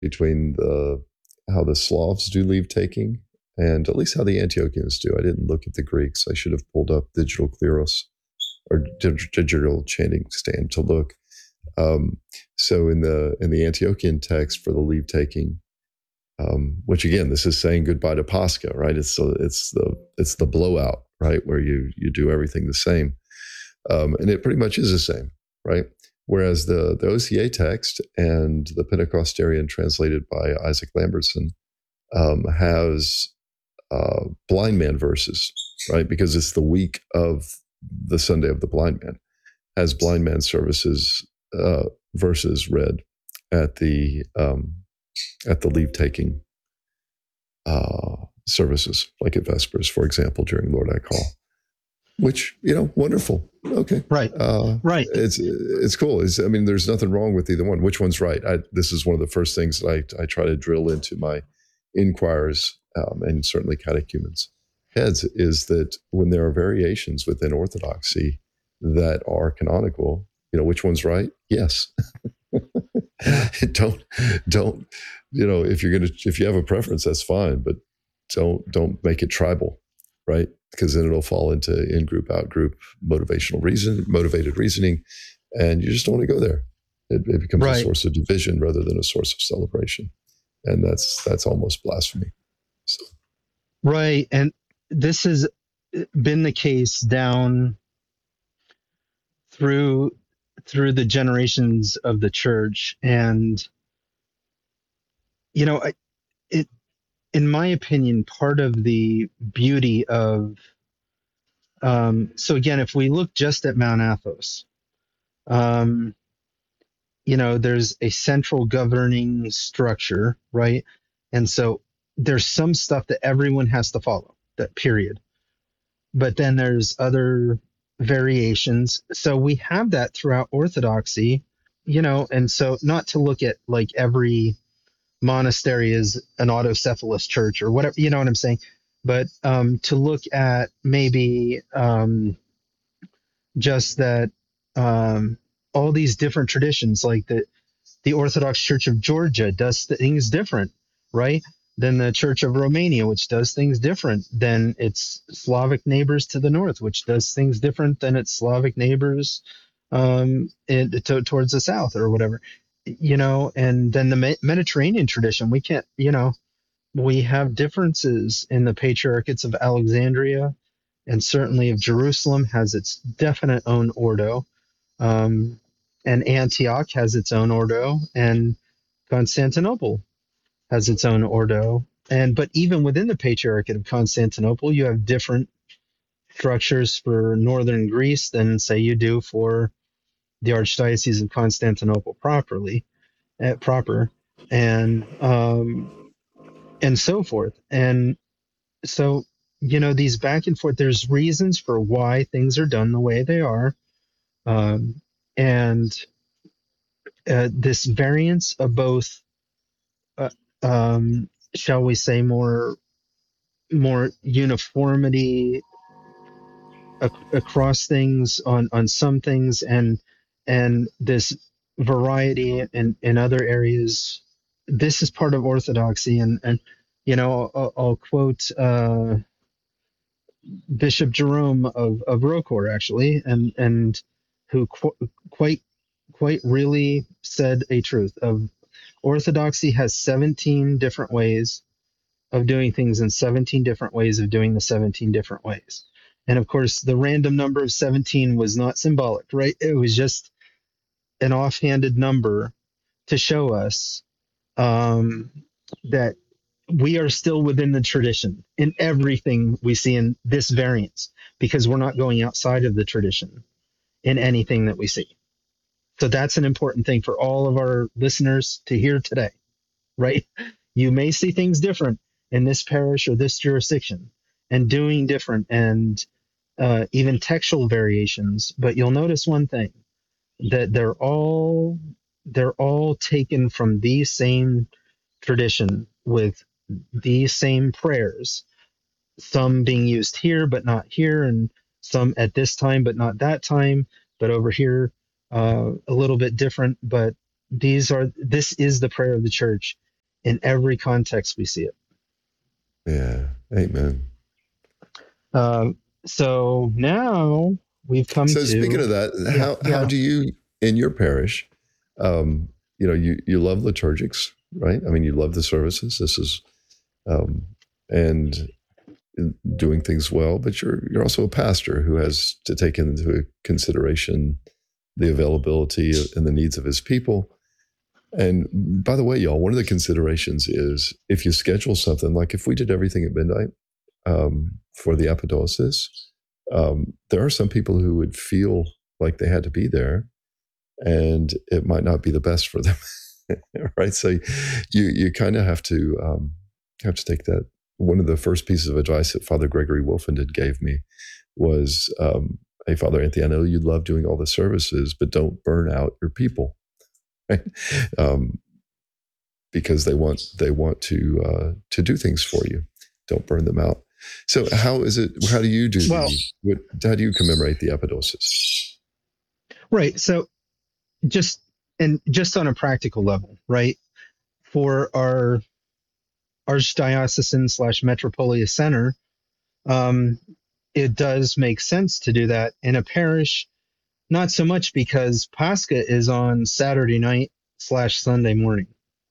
between how the Slavs do leave taking and at least how the Antiochians do. I didn't look at the Greeks. I should have pulled up Digital Kleros or Digital Chanting Stand to look. So in the Antiochian text for the leave taking, which again, this is saying goodbye to Pascha, right? It's the blowout, right, where you do everything the same, and it pretty much is the same, right? Whereas the OCA text and the Pentecostarian translated by Isaac Lambertson has blind man verses, right? Because it's the week of the Sunday of the blind man, has blind man services verses read at the leave taking services, like at Vespers, for example, during Lord I Call. Which, wonderful. Okay. Right. Right. It's cool. There's nothing wrong with either one. Which one's right? This is one of the first things that I try to drill into my inquirers and certainly catechumens' heads is that when there are variations within Orthodoxy that are canonical, which one's right? Yes. don't, if you have a preference, that's fine, but don't make it tribal, right? Because then it'll fall into in-group, out-group motivated reasoning, and you just don't want to go there. It becomes a source of division rather than a source of celebration, and that's almost blasphemy. So. Right, and this has been the case down through the generations of the church, and in my opinion, part of the beauty of so again, if we look just at Mount Athos, there's a central governing structure, right? And so there's some stuff that everyone has to follow, that period. But then there's other variations. So we have that throughout Orthodoxy, and so not to look at like every monastery is an autocephalous church or whatever, you know what I'm saying? But to look at maybe just that all these different traditions, like the Orthodox Church of Georgia does things different, right? Than the Church of Romania, which does things different than its Slavic neighbors to the north, which does things different than its Slavic neighbors towards the south or whatever, and then the Mediterranean tradition, we can't, we have differences in the patriarchates of Alexandria, and certainly of Jerusalem has its definite own ordo. And Antioch has its own ordo, and Constantinople has its own ordo. But even within the Patriarchate of Constantinople, you have different structures for northern Greece than, say, you do for the Archdiocese of Constantinople proper, and so forth. And so, these back and forth, there's reasons for why things are done the way they are. And this variance of both, shall we say, more uniformity across things on some things, and this variety in other areas. This is part of Orthodoxy, and I'll quote Bishop Jerome of Rocor, actually, and who quite really said a truth of Orthodoxy has 17 different ways of doing things and 17 different ways of doing the 17 different ways. And of course, the random number of 17 was not symbolic, right? It was just an offhanded number to show us that we are still within the tradition in everything we see in this variance, because we're not going outside of the tradition in anything that we see. So that's an important thing for all of our listeners to hear today, right? You may see things different in this parish or this jurisdiction, and doing different, and even textual variations. But you'll notice one thing, that they're all taken from the same tradition with these same prayers, some being used here but not here, and some at this time but not that time, but over here a little bit different. But this is the prayer of the church, In every context, we see it. Yeah. Amen. Um, so now we've come So speaking to, of that, yeah, how yeah. do you in your parish? You love liturgics, right? I mean, you love the services. This is um, and doing things well, but you're also a pastor who has to take into consideration the availability and the needs of his people. And by the way, y'all, one of the considerations is if you schedule something like if we did everything at midnight for the apodosis, there are some people who would feel like they had to be there, and it might not be the best for them, right? So you kind of have to take that. One of the first pieces of advice that Father Gregory Wolfenden gave me was, "Hey, Father Anthony, I know you love doing all the services, but don't burn out your people, right? Um, because they want to do things for you. Don't burn them out." So how is it? How do you do Well, how do you commemorate the epidosis? right. So just on a practical level, right? For our archdiocesan / metropolia center, um, it does make sense to do that in a parish. Not so much because Pascha is on Saturday night / Sunday morning.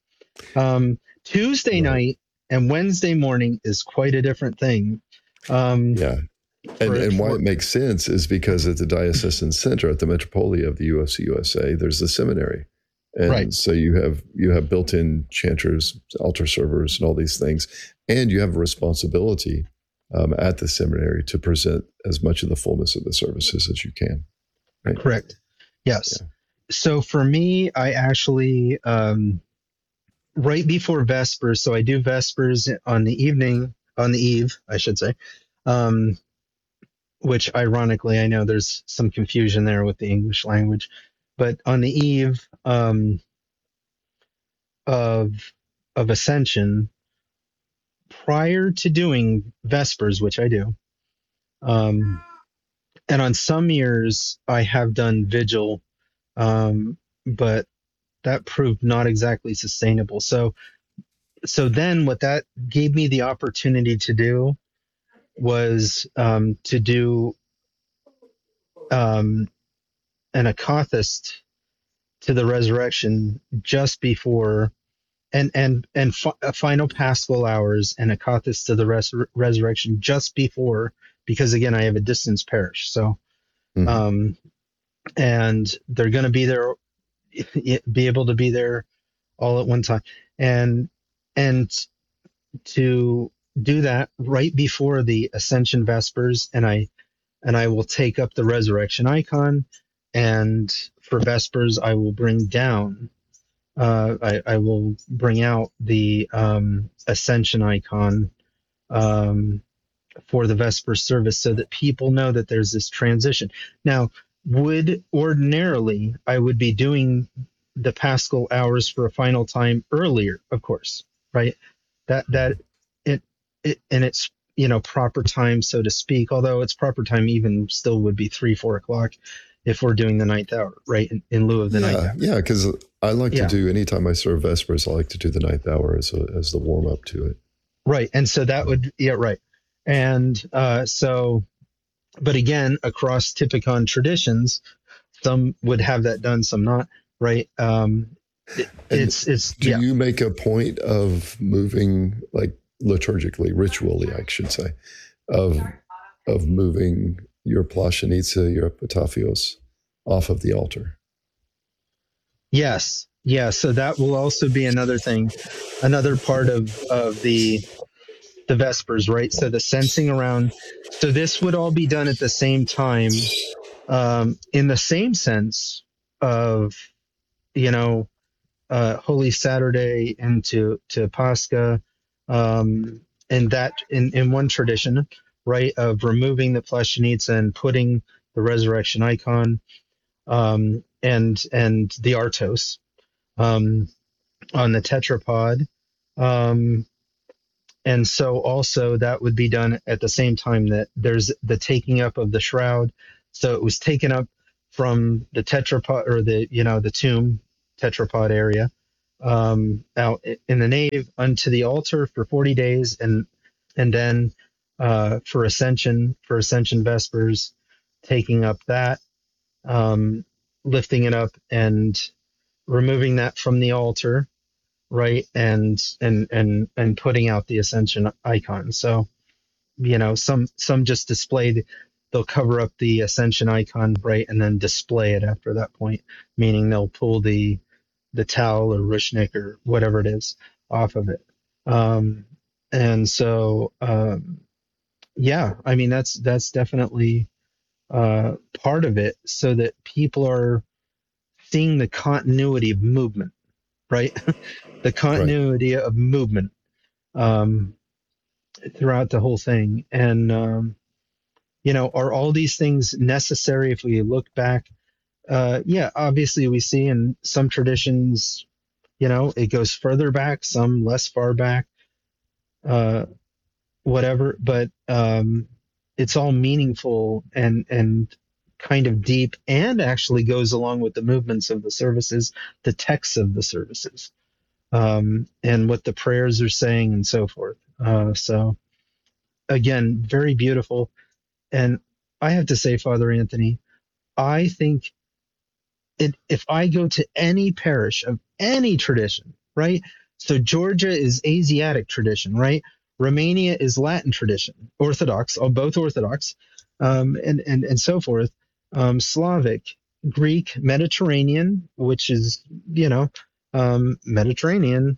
Tuesday Right. night and Wednesday morning is quite a different thing. Um, Yeah. for And why for it makes sense is because at the diocesan center, at the metropolia of the UFC USA, there's the seminary. Right, And so you have built-in chanters, altar servers, and all these things. And you have a responsibility at the seminary to present as much of the fullness of the services as you can. Right. correct. Yes. Yeah. So for me, I actually right before Vespers. So I do Vespers on the evening, on the eve, I should say. Um, which ironically, I know there's some confusion there with the English language, but on the eve of Ascension, prior to doing Vespers, which I do, um, and on some years I have done Vigil, but that proved not exactly sustainable. So then what that gave me the opportunity to do was to do um, an akathist to the resurrection just before a final paschal hours and akathist to the resurrection just before, because again I have a distance parish, so Mm-hmm. um, and they're going to be there, be able to be there all at one time, and and to do that right before the Ascension Vespers, and I will take up the resurrection icon, and for Vespers I will bring down I will bring out the Ascension icon um, for the Vesper service so that people know that there's this transition. Now, would ordinarily I would be doing the Paschal hours for a final time earlier, of course, right? That it and it's proper time, so to speak. Although its proper time even still would be 3 4 o'clock if we're doing the ninth hour, right? In lieu of the ninth Yeah, hour. yeah, because I like to Yeah, do anytime I serve Vespers, I like to do the ninth hour as the warm up to it. right. And so that would, yeah, right. And so, but again, across Typicon traditions, some would have that done, some not, right? And do Yeah. you make a point of moving, like liturgically, ritually, I should say, of moving your Plashenitsa, your Epitaphios off of the altar? Yes. Yeah. So that will also be another thing, another part of the Vespers, right? So the sensing around, so this would all be done at the same time, in the same sense of, you know, Holy Saturday into to Pascha, and that in one tradition, right, of removing the Plashenitsa and putting the resurrection icon, and the Artos um, on the tetrapod, um, and so also that would be done at the same time that there's the taking up of the shroud. So it was taken up from the tetrapod, or the tomb tetrapod area, out in the nave unto the altar for 40 days, and then for Ascension Vespers, taking up that, um, lifting it up and removing that from the altar, right, and putting out the Ascension icon. So some just display, they'll cover up the Ascension icon, right, and then display it after that point, meaning they'll pull the towel or rushnik or whatever it is off of it. And so yeah, I mean that's definitely part of it, so that people are seeing the continuity of movement, right? The Right. continuity of movement um, throughout the whole thing. And are all these things necessary if we look back? Yeah, obviously we see in some traditions, it goes further back, some less far back, uh, whatever, but it's all meaningful and kind of deep, and actually goes along with the movements of the services, the texts of the services, and what the prayers are saying and so forth. So again, very beautiful. And I have to say, Father Anthony, I think if I go to any parish of any tradition, right? So Georgia is Asiatic tradition, right? Romania is Latin tradition, Orthodox, both Orthodox, and so forth. Slavic, Greek, Mediterranean, which is Mediterranean,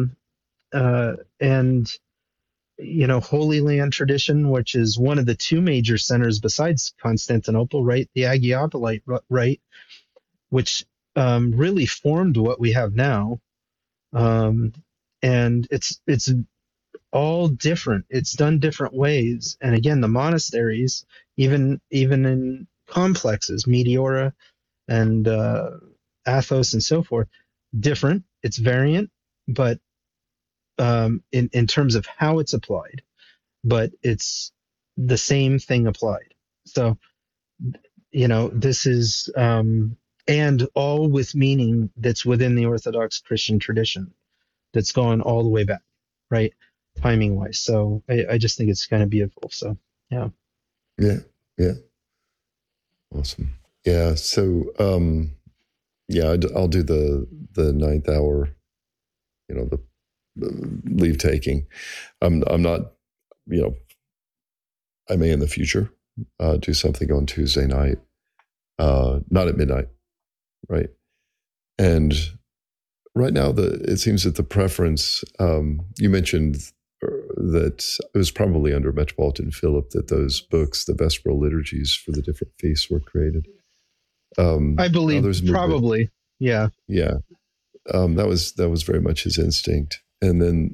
and Holy Land tradition, which is one of the two major centers besides Constantinople, right? The Agiopolite, right? Which really formed what we have now. Um, and it's all different. It's done different ways. And again, the monasteries, even in complexes, Meteora and Athos and so forth, different. It's variant, but in terms of how it's applied, but it's the same thing applied. So this is and all with meaning that's within the Orthodox Christian tradition that's gone all the way back, right? Timing wise. So I just think it's kind of beautiful. So yeah. Yeah. Yeah. Awesome. Yeah. So, yeah, I'll do the ninth hour, the leave taking. I'm not, you know, I may in the future do something on Tuesday night, not at midnight, right? And right now, it seems that the preference, you mentioned that it was probably under Metropolitan Philip that those books, the Vesperal liturgies for the different feasts, were created. I believe Others moved it. probably. Yeah. Yeah, that was very much his instinct. And then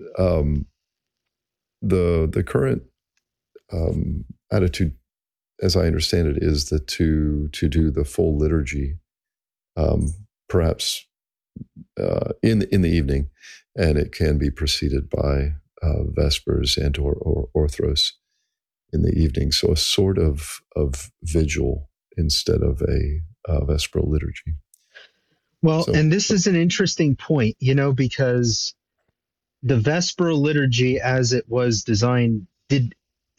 the current attitude, as I understand it, is that to do the full liturgy, um, perhaps in the evening, and it can be preceded by Vespers and or Orthros in the evening. So a sort of vigil instead of a Vesperal liturgy. Well, So and this is an interesting point, because the Vesperal liturgy, as it was designed, did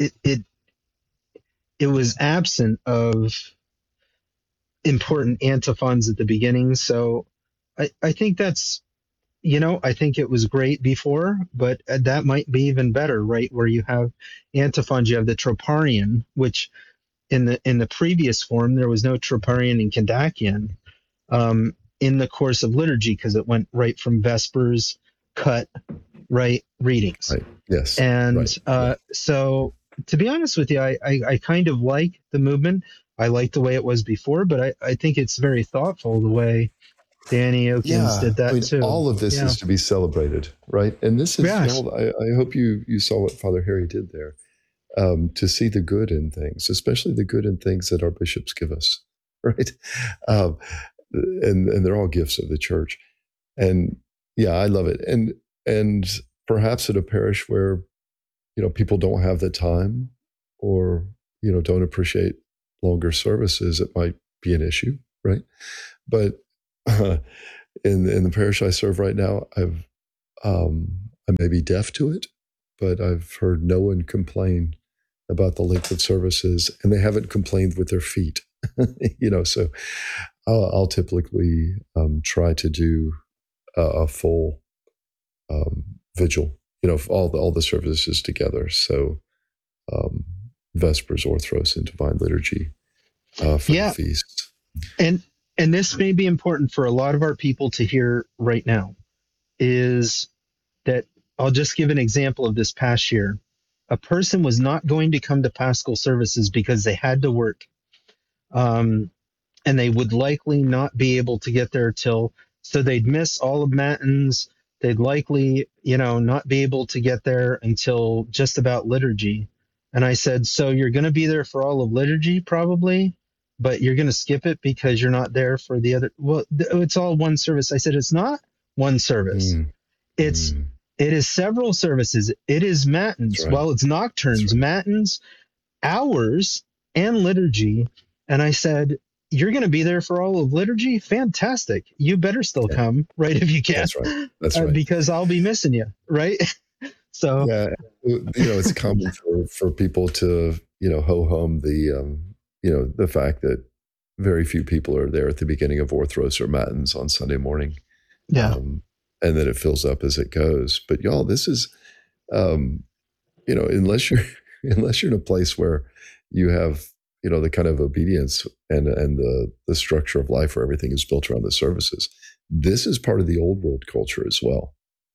it was absent of important antiphons at the beginning. So I think that's, I think it was great before, but that might be even better, right? Where you have antiphons, you have the Troparion, which in the previous form there was no Troparion and Kondakion in the course of liturgy, because it went right from Vespers, cut, right, readings. right, yes, And right, yeah, so, to be honest with you, I kind of like the movement. I like the way it was before, but I think it's very thoughtful the way Danny Oakins yeah. did I that mean, too. all of this Yeah. is to be celebrated, right? And this is Yes. all. I hope you saw what Father Harry did there. To see the good in things, especially the good in things that our bishops give us, right? Um, and they're all gifts of the church. And yeah, I love it. And perhaps at a parish where people don't have the time, or don't appreciate longer services, it might be an issue, right? But in the parish I serve right now, I may be deaf to it, but I've heard no one complain about the length of services, and they haven't complained with their feet. So I'll typically try to do a full vigil, all the services together. So um, Vespers, Orthros, and Divine Liturgy for the Yeah, feasts. and and this may be important for a lot of our people to hear right now is that I'll just give an example of this past year. A person was not going to come to Paschal services because they had to work. And they would likely not be able to get there till, so they'd miss all of Matins. They'd likely, not be able to get there until just about liturgy. And I said, so you're going to be there for all of liturgy probably, but you're going to skip it because you're not there for the other. Well, it's all one service. I said, it's not one service. Mm, It's, mm, it is several services. It is that's Matins. right. Well, it's That's nocturnes, right. Matins, hours, and liturgy. And I said, you're going to be there for all of liturgy? Fantastic. You better still Yeah, come, right? If you can, that's right. That's right. because I'll be missing you, right? So, Yeah, it's common for people to ho hum the fact that very few people are there at the beginning of Orthros or Matins on Sunday morning, yeah. um, and then it fills up as it goes. But y'all, this is um, unless you're unless you're in a place where you have the kind of obedience and the structure of life where everything is built around the services. This is part of the old world culture as well.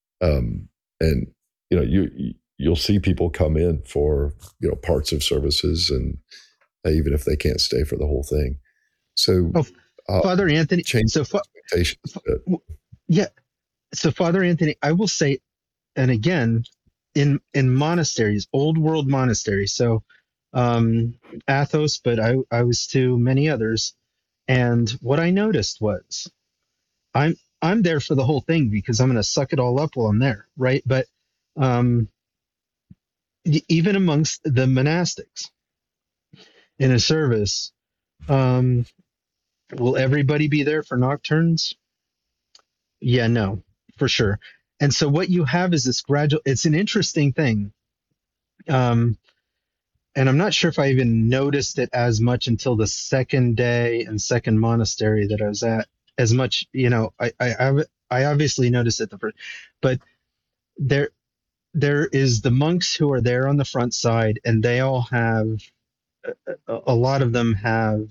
And you'll see people come in for parts of services, and even if they can't stay for the whole thing. So Oh, Father Anthony. change So, expectations a bit. yeah. So, Father Anthony, I will say, and again, in monasteries, old world monasteries. So, Athos, but I was to many others. And what I noticed was I'm there for the whole thing because I'm going to suck it all up while I'm there, right? But um, even amongst the monastics in a service, um, will everybody be there for nocturnes? Yeah, no, for sure. And so what you have is this gradual. It's an interesting thing, um, and I'm not sure if I even noticed it as much until the second day and second monastery that I was at. As much, I obviously noticed it the first, but there there is the monks who are there on the front side, and they all have a lot of them have,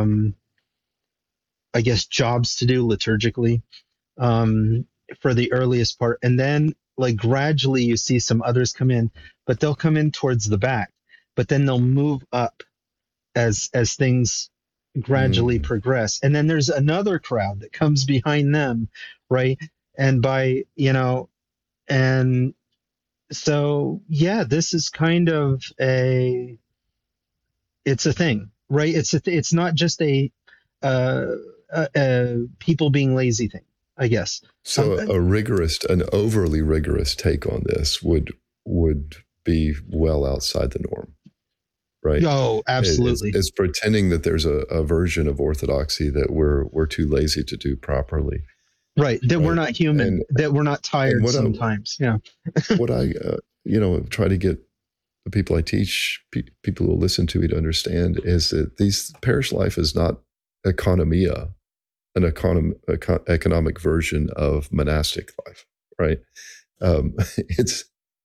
I guess, jobs to do liturgically, um, for the earliest part, and then like gradually you see some others come in, but they'll come in towards the back, but then they'll move up as things gradually Mm. progress, and then there's another crowd that comes behind them, right? And by and so yeah, this is kind of a it's a thing, right? It's not just uh, a people being lazy thing, I guess. Um, So an overly rigorous take on this would be well outside the norm, right? oh, absolutely, It's pretending that there's a version of orthodoxy that we're too lazy to do properly, right. That we're right? not human. And That we're not and tired sometimes. Yeah, what I try to get the people I teach, people who listen to me to understand is that these parish life is not economia, economic version of monastic life, right? It's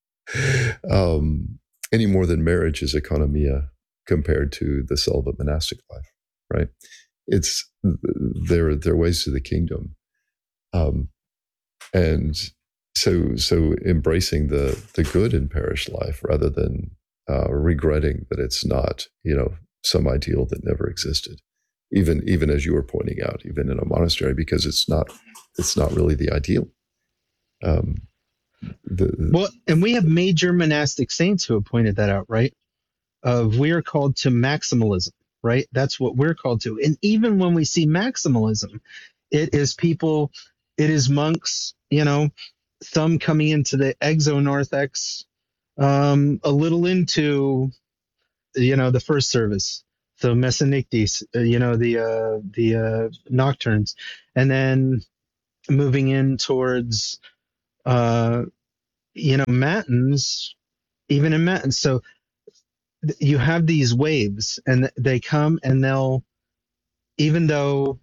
any more than marriage is economia compared to the celibate monastic life, right? It's they're ways to the kingdom, um, and so embracing the good in parish life rather than regretting that it's not some ideal that never existed, even as you were pointing out, even in a monastery, because it's not really the ideal. Um, the well, and we have major monastic saints who have pointed that out, right? Of we are called to maximalism, right? That's what we're called to. And even when we see maximalism, it is people, it is monks, some coming into the exonarthex, a little into, the first service. So Messenictes, the nocturnes, and then moving in towards, uh, matins, even in matins. So you have these waves, and they come, and they'll, even though,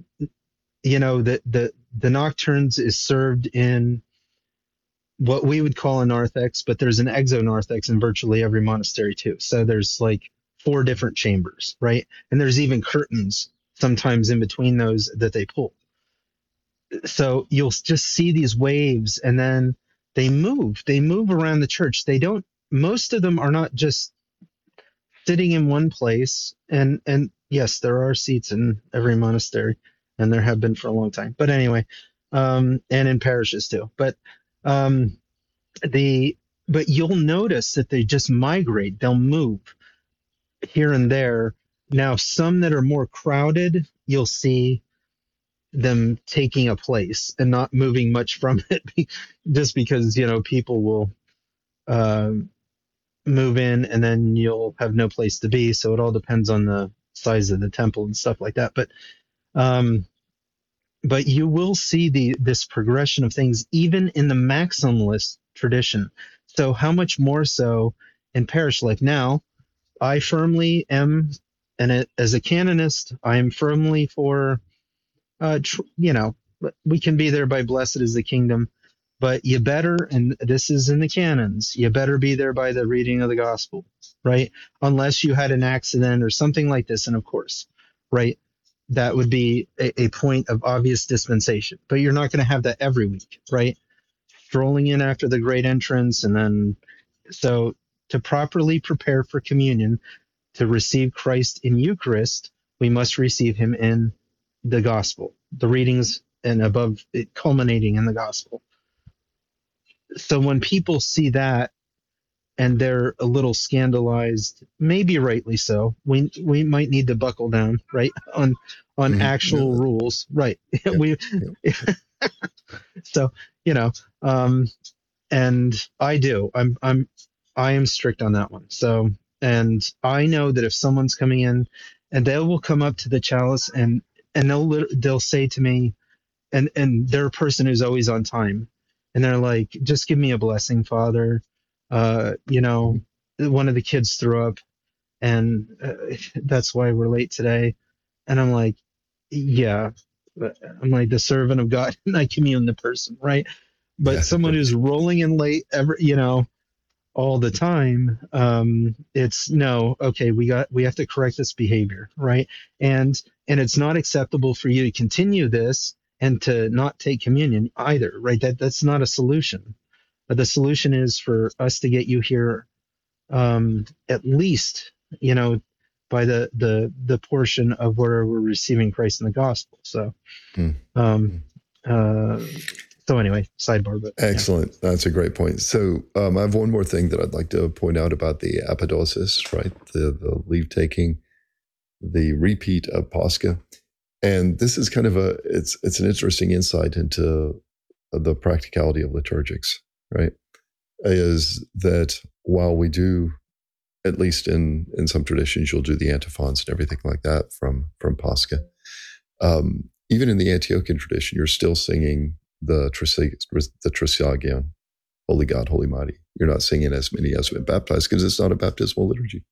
the nocturnes is served in what we would call a narthex, but there's an exonarthex in virtually every monastery too. So there's like four different chambers, right? And there's even curtains sometimes in between those that they pull. So you'll just see these waves, and then they move around the church. They don't, most of them are not just sitting in one place. And yes, there are seats in every monastery, and there have been for a long time. But anyway, and in parishes too. Um, the but you'll notice that they just migrate. They'll move here and there. Now, some that are more crowded, you'll see them taking a place and not moving much from it, just because people will um move in, and then you'll have no place to be. So it all depends on the size of the temple and stuff like that. Um, but you will see this progression of things even in the maximalist tradition. So how much more so in parish life? Now, I firmly am, and as a canonist, I am firmly for, we can be there by blessed is the kingdom, but you better, and this is in the canons, you better be there by the reading of the gospel, right? Unless you had an accident or something like this, and of course, right, that would be a point of obvious dispensation. But you're not going to have that every week, right? Strolling in after the great entrance, and then, so to properly prepare for communion, to receive Christ in Eucharist, we must receive him in the gospel, the readings, and above it, culminating in the gospel. So when people see that and they're a little scandalized, maybe rightly so, we might need to buckle down, right, on actual No, rules, right? yep, we yep. so you know, um, and I am strict on that one. So, and I know that if someone's coming in, and they will come up to the chalice, and they'll say to me, and they're a person who's always on time, and they're like, just give me a blessing, Father. One of the kids threw up, and that's why we're late today. And I'm like, yeah, but I'm like the servant of God, and I commune the person, right? But Yeah, someone who's right. rolling in late all the time, it's no, okay, we have to correct this behavior, right? And it's not acceptable for you to continue this and to not take communion either, right? That's not a solution. But the solution is for us to get you here, at least, by the portion of where we're receiving Christ in the gospel. So Mm, um mm. uh so anyway, sidebar, but yeah. Excellent. That's a great point. So I have one more thing that I'd like to point out about the apodosis, right? The leave taking, the repeat of Pascha. And this is kind of it's an interesting insight into the practicality of liturgics, right? Is that while we do, at least in some traditions, you'll do the antiphons and everything like that from Pascha. Even in the Antiochian tradition, you're still singing the Trisagion, Holy God, Holy Mighty. You're not singing as many as been baptized because it's not a baptismal liturgy.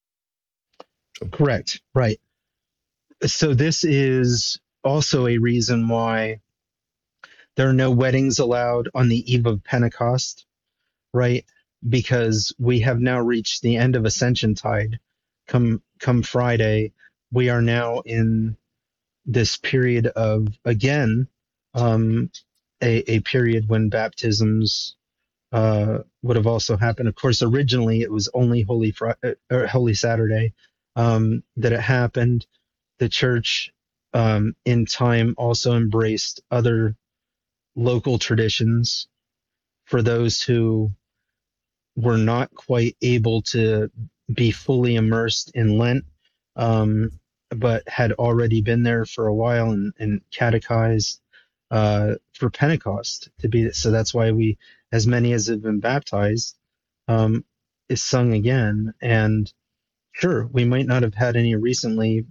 So, Correct, right. So this is also a reason why there are no weddings allowed on the eve of Pentecost, right? Because we have now reached the end of Ascension Tide. Come Friday, we are now in this period of, again, um, a period when baptisms would have also happened. Of course, originally it was only Holy Saturday, that it happened. The church, in time, also embraced other local traditions for those who were not quite able to be fully immersed in Lent, um, but had already been there for a while, and catechized for Pentecost to be. So that's why as many as have been baptized, is sung again. And sure, we might not have had any recently baptized since then, but we're celebrating 50 days afterwards.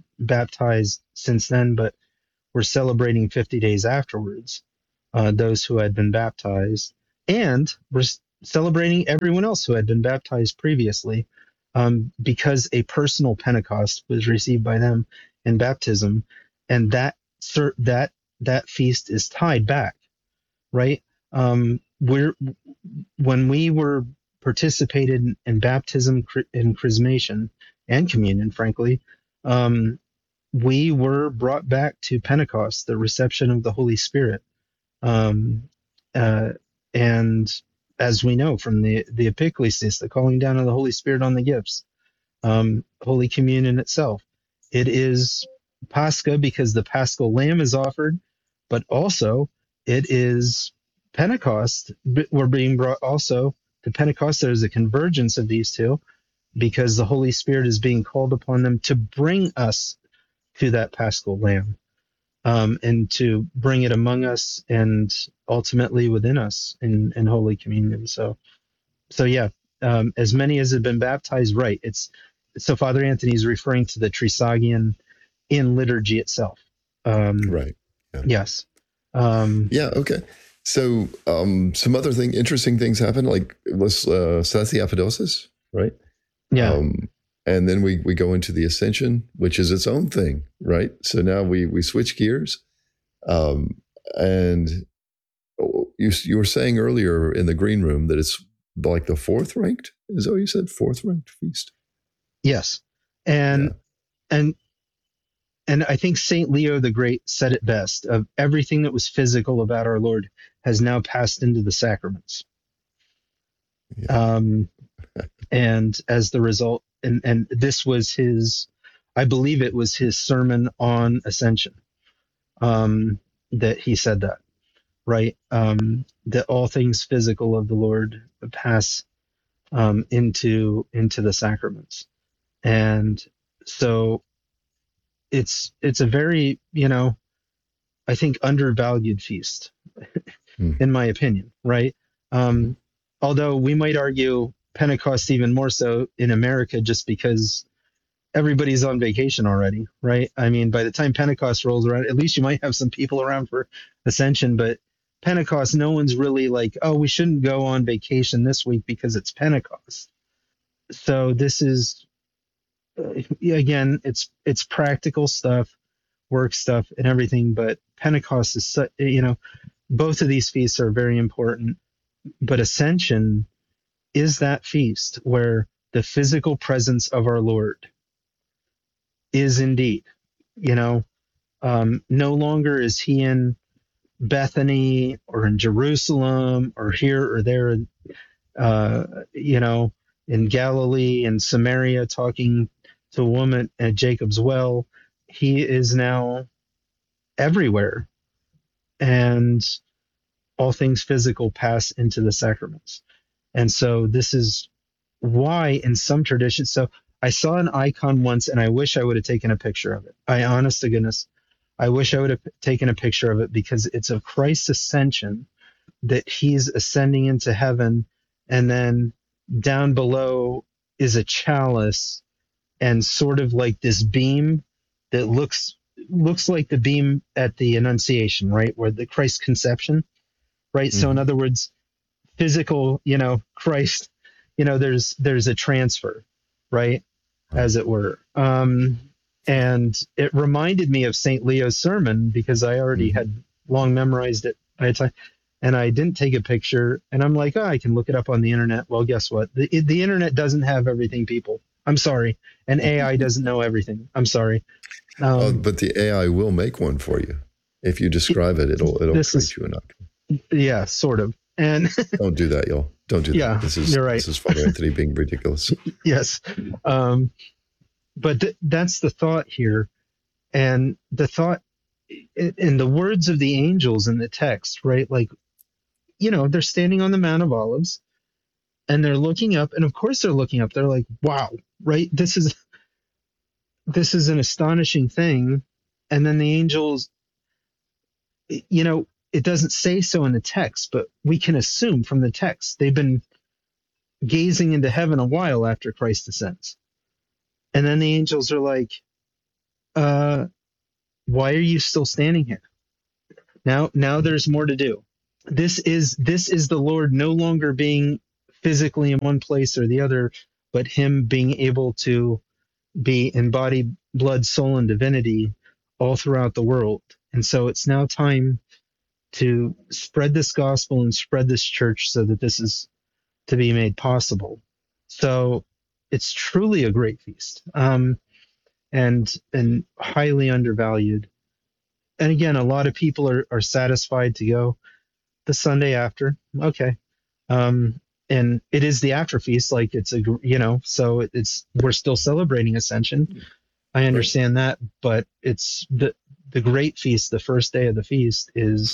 those who had been baptized, and we're celebrating everyone else who had been baptized previously, because a personal Pentecost was received by them in baptism, and that feast is tied back, right? We're when we were participated in baptism and chrismation and communion, frankly, we were brought back to Pentecost, the reception of the Holy Spirit. Um, uh, and as we know from the Epiclesis, the calling down of the Holy Spirit on the gifts, Holy Communion itself, it is Pascha because the Paschal Lamb is offered, but also it is Pentecost. We're being brought also to Pentecost. There's a convergence of these two because the Holy Spirit is being called upon them to bring us to that Paschal Lamb, and to bring it among us and ultimately within us in Holy Communion. So yeah, as many as have been baptized, right? It's so Father Anthony is referring to the Trisagion in liturgy itself. Right. Yeah. Yes. Um, Yeah. Okay. So, some other interesting things happen. Like, so that's the apodausis, right? yeah. And then we go into the ascension, which is its own thing, right? So now we switch gears, and you were saying earlier in the green room that it's like the fourth ranked. Is that what you said? Fourth ranked feast. Yes. Yeah. And and I think Saint Leo the Great said it best: of everything that was physical about our Lord has now passed into the sacraments. Yeah. And as the result, and this was his, I believe it was his sermon on Ascension, that he said that, right? That all things physical of the Lord pass, into the sacraments. And so it's a very, I think undervalued feast, Mm-hmm. in my opinion, right? Although we might argue Pentecost even more so in America, just because everybody's on vacation already, right? I mean, by the time Pentecost rolls around, at least you might have some people around for Ascension, but Pentecost, no one's really like, oh, we shouldn't go on vacation this week because it's Pentecost. So this is, again, it's practical stuff, work stuff, and everything. But Pentecost is, both of these feasts are very important. But Ascension is that feast where the physical presence of our Lord is indeed, you know, no longer is he in Bethany or in Jerusalem or here or there, uh, you know, in Galilee and Samaria talking to a woman at Jacob's well. He is now everywhere, and all things physical pass into the sacraments. And so this is why in some traditions, so I saw an icon once and I wish I would have taken a picture of it. Honest to goodness, I wish I would have taken a picture of it because it's of Christ's ascension, that he's ascending into heaven, and then down below is a chalice and sort of like this beam that looks like the beam at the Annunciation, right, where the Christ conception, right? So in Mm-hmm. other words, physical, Christ, there's a transfer, right, Right. as it were. And it reminded me of Saint Leo's sermon because I already Mm-hmm. had long memorized it by the time, and I didn't take a picture. And I'm like, oh, I can look it up on the internet. Well, guess what? The internet doesn't have everything, people. I'm sorry, and AI doesn't know everything. I'm sorry. Oh, Um, but the AI will make one for you. If you it, describe it, it'll this create is, you an icon. yeah, sort of, and Don't do that, y'all. Don't do that. yeah, you're right. This is Father Anthony being ridiculous. Yes. Um, but that's the thought here. And the thought in the words of the angels in the text, right? Like, they're standing on the Mount of Olives and they're looking up. And of course they're looking up. They're like, wow, right? This is an astonishing thing. And then the angels, it doesn't say so in the text, but we can assume from the text they've been gazing into heaven a while after Christ ascends. And then the angels are like, why are you still standing here? Now there's more to do. This is the Lord no longer being physically in one place or the other, but him being able to be in body, blood, soul, and divinity all throughout the world. And so it's now time to spread this gospel and spread this church so that this is to be made possible. So it's truly a great feast, and highly undervalued. And again, a lot of people are satisfied to go the Sunday after. Okay. And it is the after feast, like it's so it's we're still celebrating Ascension. I Right. understand that, but it's the great feast. The first day of the feast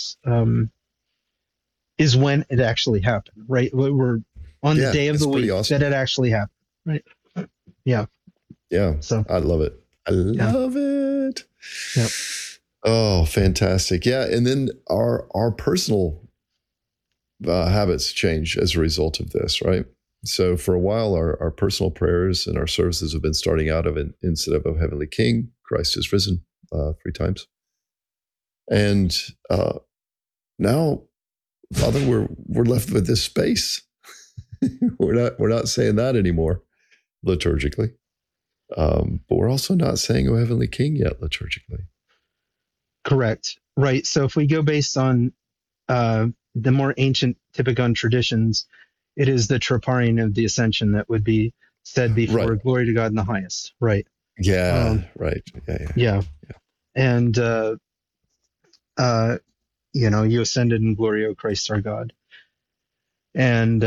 is when it actually happened, right? We're on the Yeah, day of it's the pretty week that awesome. it actually happened, right? Yeah. Yeah, So I love it. I yeah, love it. yeah, Oh, fantastic. Yeah, and then our personal habits change as a result of this, right? So for a while, our personal prayers and our services have been starting out of it instead of "O Heavenly King, Christ is risen" 3 times, and now, Father, we're left with this space. we're not saying that anymore liturgically, but we're also not saying "O Heavenly King" yet liturgically. correct. Right. So if we go based on the more ancient Typicon traditions, it is the Troparion of the Ascension that would be said Right. before "Glory to God in the highest." Right. Yeah. Um, Right. Yeah. Yeah. yeah. Yeah. And uh, you ascended in glory, O Christ our God, and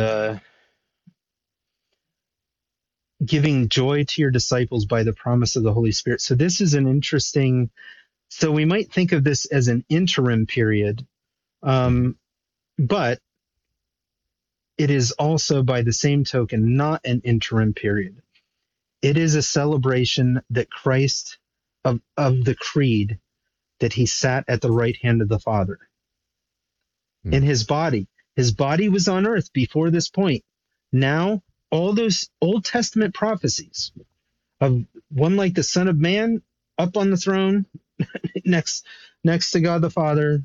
giving joy to your disciples by the promise of the Holy Spirit. So this is an interesting. So we might think of this as an interim period, Mhm. but it is also, by the same token, not an interim period. It is a celebration that Christ of the creed that he sat at the right hand of the Father in Mhm. his body. His body was on earth before this point. Now, all those Old Testament prophecies of one like the Son of Man up on the throne next next to God the Father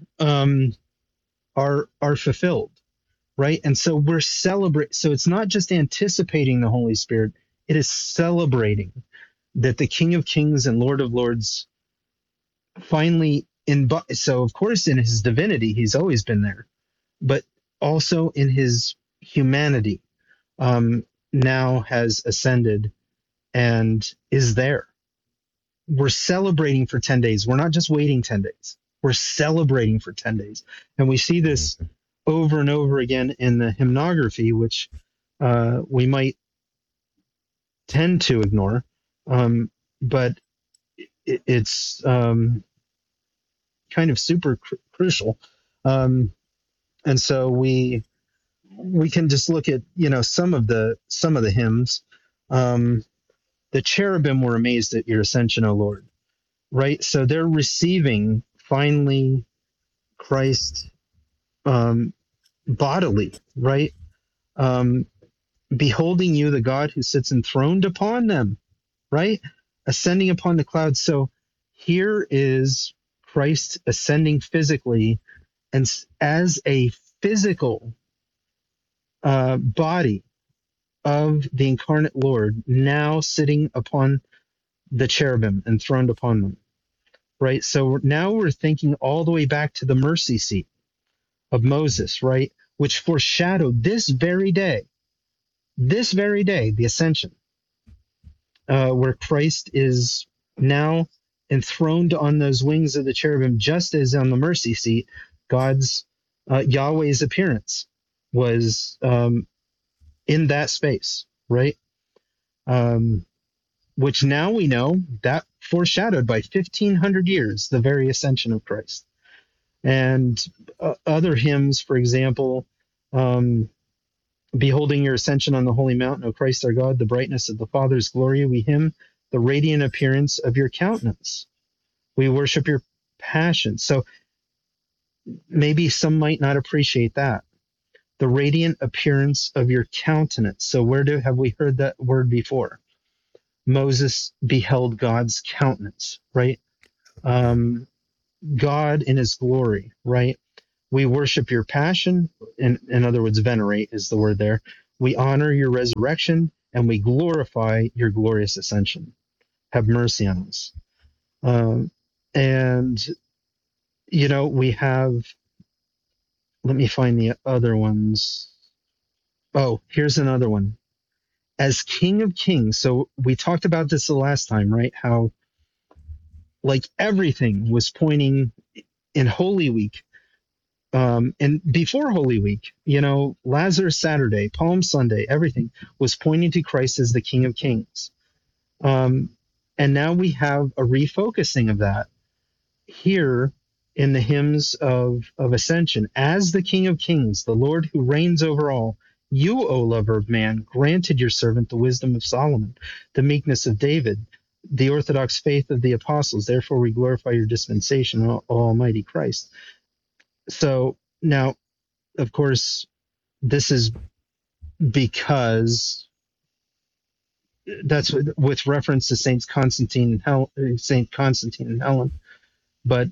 are fulfilled, right? And so we're celebrating. So it's not just anticipating the Holy Spirit; it is celebrating that the King of Kings and Lord of Lords finally so of course in his divinity he's always been there, but also in his humanity, now has ascended and is there. We're celebrating for 10 days. We're not just waiting 10 days. We're celebrating for 10 days. And we see this Mhm. over and over again in the hymnography, which we might tend to ignore. But it's kind of super crucial. Um, and so we can just look at some of the hymns. Um, the cherubim were amazed at your ascension, O Lord. Right, so they're receiving finally Christ, um, bodily. Right, um, beholding you, the God who sits enthroned upon them. Right, ascending upon the clouds. So here is Christ ascending physically, and as a physical body of the incarnate Lord, now sitting upon the cherubim, enthroned upon them. Right, so now we're thinking all the way back to the mercy seat of Moses, right, which foreshadowed this very day, the ascension, where Christ is now enthroned on those wings of the cherubim, just as on the mercy seat, God's Yahweh's appearance was in that space, right? Um, which now we know that foreshadowed by 1,500 years the very ascension of Christ. And other hymns, for example, um, beholding your ascension on the holy mountain, O Christ our God, the brightness of the Father's glory, we hymn the radiant appearance of your countenance. We worship your passion. So maybe some might not appreciate that. The radiant appearance of your countenance. So have we heard that word before? Moses beheld God's countenance, right? Um, God in his glory, right? We worship your passion. In other words, venerate is the word there. We honor your resurrection and we glorify your glorious ascension. Have mercy on us. Um, and, we have, let me find the other ones. Oh, here's another one. As King of Kings. So we talked about this the last time, right? How like everything was pointing in Holy Week. And before Holy Week, Lazarus Saturday, Palm Sunday, everything was pointing to Christ as the King of Kings. Um, and now we have a refocusing of that here in the hymns of Ascension. As the King of Kings, the Lord who reigns over all, you, O lover of man, granted your servant the wisdom of Solomon, the meekness of David, the orthodox faith of the apostles. Therefore, we glorify your dispensation, O Almighty Christ. So now, of course, this is because that's with reference to Saint Constantine and Helen, but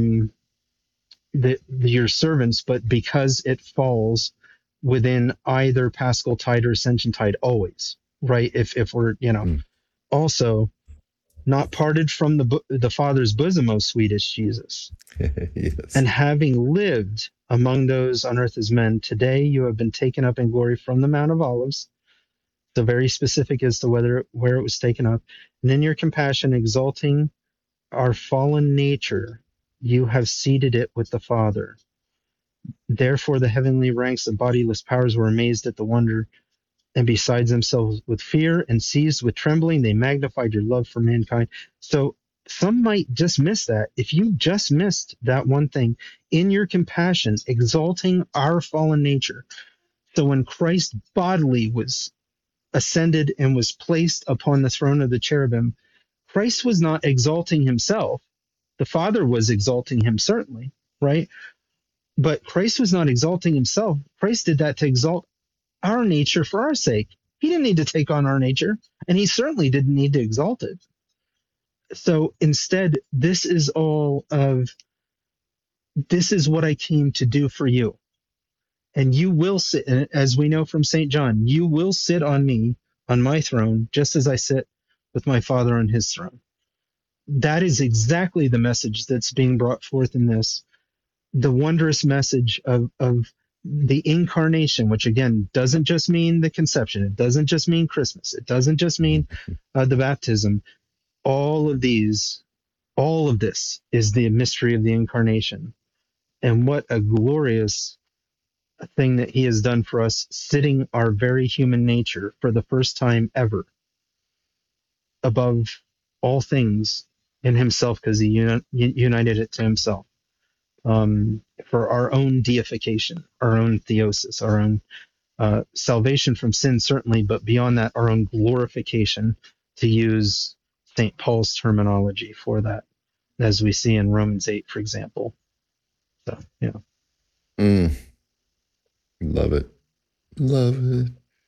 your servants, but because it falls within either Paschal Tide or Ascension Tide, always, right? If we're also not parted from the Father's bosom, O sweetest Jesus, Yes. and having lived among those on earth as men, today you have been taken up in glory from the Mount of Olives. So very specific as to where it was taken up. And in your compassion, exalting our fallen nature, you have seated it with the Father. Therefore the heavenly ranks of bodiless powers were amazed at the wonder, and besides themselves with fear and seized with trembling, they magnified your love for mankind. So some might just miss that. If you just missed that one thing, in your compassion, exalting our fallen nature. So when Christ bodily was ascended and was placed upon the throne of the cherubim, Christ was not exalting himself. The Father was exalting him, certainly, right? But Christ was not exalting himself. Christ did that to exalt our nature for our sake. He didn't need to take on our nature, and he certainly didn't need to exalt it. So instead, this is what I came to do for you. And you will sit, as we know from St. John, you will sit on me, on my throne, just as I sit with my Father on his throne. That is exactly the message that's being brought forth in this. The wondrous message of the incarnation, which again doesn't just mean the conception. It doesn't just mean Christmas. It doesn't just mean the baptism. All of this is the mystery of the incarnation. And what a glorious thing that he has done for us, sitting our very human nature for the first time ever above all things in himself, because he united it to himself, for our own deification, our own theosis, our own salvation from sin, certainly, but beyond that, our own glorification, to use St. Paul's terminology for that, as we see in Romans 8, for example. So, yeah. Love it. Love it.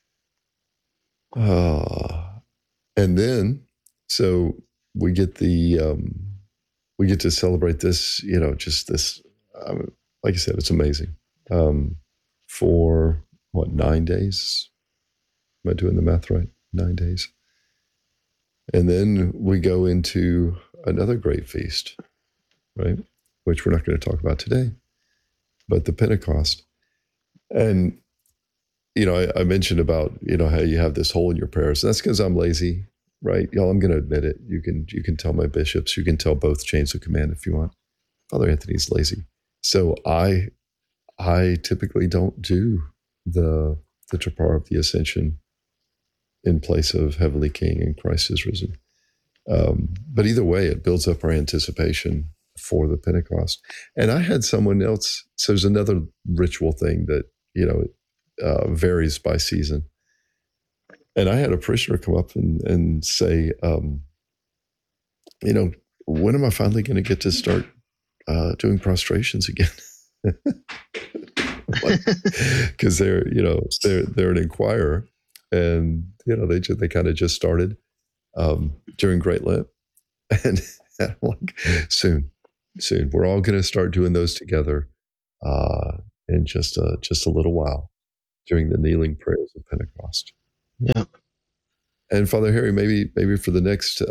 And then, so we get we get to celebrate this, just this, like I said, it's amazing. For what, 9 days? Am I doing the math right? 9 days. And then we go into another great feast, right? Which we're not going to talk about today, but the Pentecost. And, I mentioned about, how you have this hole in your prayers. And that's because I'm lazy, right? Y'all, I'm going to admit it. You can tell my bishops, you can tell both chains of command if you want. Father Anthony's lazy. So I typically don't do the Tripar of the Ascension in place of Heavenly King and Christ is risen. But either way, it builds up our anticipation for the Pentecost. And I had someone else, so there's another ritual thing that, varies by season. And I had a parishioner come up and say, when am I finally going to get to start doing prostrations again? Because they're an inquirer, and they kind of just started during Great Lent, and I'm like, soon, soon. We're all going to start doing those together in just a little while during the kneeling prayers of Pentecost. Yeah. And Father Harry, maybe for the next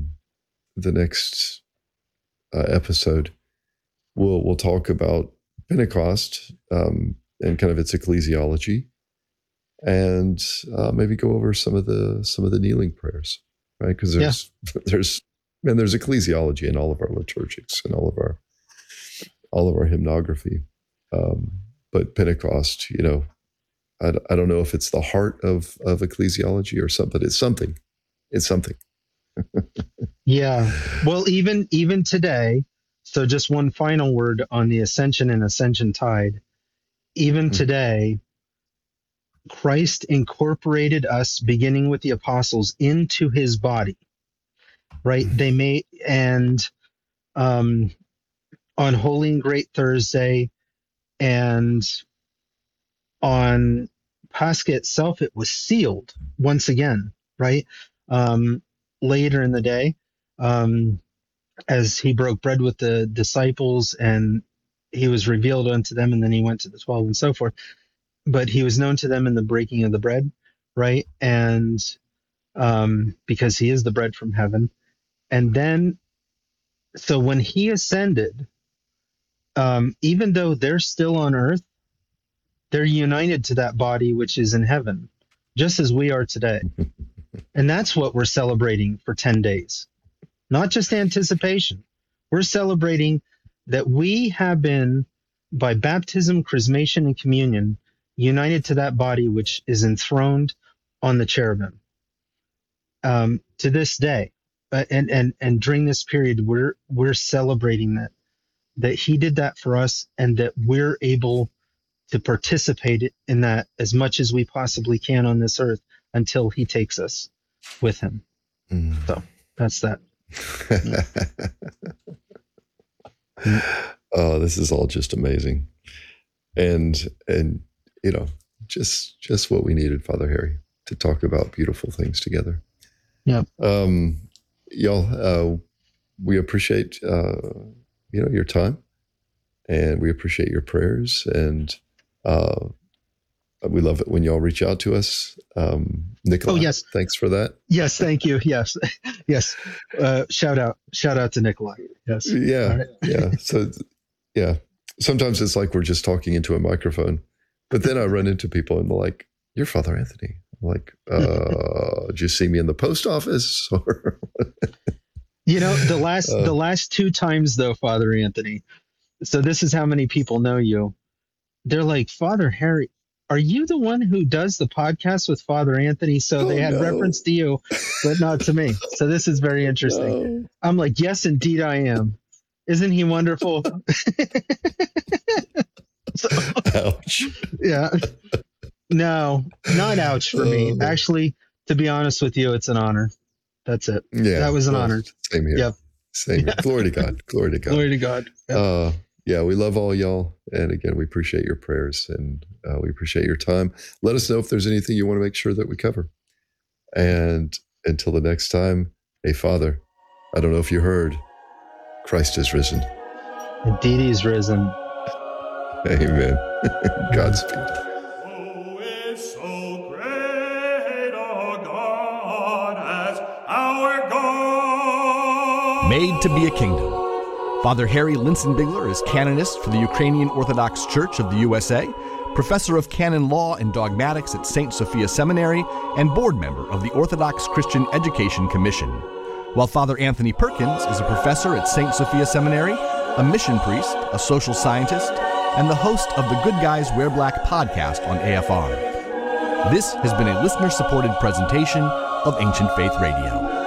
episode, we'll talk about Pentecost and kind of its ecclesiology, and maybe go over some of the kneeling prayers, right? Because there's ecclesiology in all of our liturgics and all of our hymnography, but Pentecost, I don't know if it's the heart of ecclesiology or something, but it's something. It's something. Yeah. Well, even today, so just one final word on the Ascension and Ascension Tide. Even today, Christ incorporated us, beginning with the apostles, into his body, right? They made, and on Holy and Great Thursday and on Pascha itself, it was sealed once again, right? Later in the day, as he broke bread with the disciples and he was revealed unto them, and then he went to the 12 and so forth. But he was known to them in the breaking of the bread, right? And because he is the bread from heaven. And then, so when he ascended, even though they're still on earth, they're united to that body which is in heaven, just as we are today. And that's what we're celebrating for 10 days. Not just anticipation. We're celebrating that we have been, by baptism, chrismation, and communion, united to that body which is enthroned on the cherubim. To this day, and during this period, we're celebrating that he did that for us, and that we're able to participate in that as much as we possibly can on this earth until he takes us with him. So that's that. Oh, this is all just amazing, and just what we needed, Father Harry, to talk about beautiful things together. Yeah. Y'all, we appreciate your time, and we appreciate your prayers, and we love it when y'all reach out to us. Nikolai, oh, yes. Thanks for that. Yes, thank you. Yes. Yes. Shout out to Nikolai. Yes. Yeah. Right. Yeah. So, yeah, sometimes it's like we're just talking into a microphone, but then I run into people and they're like, "You're Father Anthony." I'm like, did you see me in the post office? Or the last two times though, Father Anthony. So this is how many people know you. They're like, Father Harry, are you the one who does the podcast with Father Anthony? So they had reference to you, but not to me. So this is very interesting. No. I'm like, yes, indeed I am. Isn't he wonderful? Ouch. Yeah. No, not ouch for me. Actually, to be honest with you, it's an honor. That's it. Yeah. That was an honor. Same here. Yep. Same here. Glory to God. Glory to God. Glory to God. Yep. Yeah, we love all y'all. And again, we appreciate your prayers, and we appreciate your time. Let us know if there's anything you want to make sure that we cover. And until the next time, hey, Father, I don't know if you heard, Christ is risen. Indeed, he's risen. Amen. Godspeed. Made to be a kingdom. Father Harry Linsenbigler is canonist for the Ukrainian Orthodox Church of the USA, professor of canon law and dogmatics at St. Sophia Seminary, and board member of the Orthodox Christian Education Commission. While Father Anthony Perkins is a professor at St. Sophia Seminary, a mission priest, a social scientist, and the host of the Good Guys Wear Black podcast on AFR. This has been a listener-supported presentation of Ancient Faith Radio.